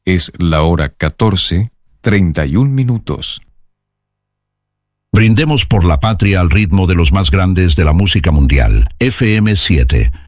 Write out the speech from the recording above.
Es la hora 14:31. Brindemos por la patria al ritmo de los más grandes de la música mundial. FM 7.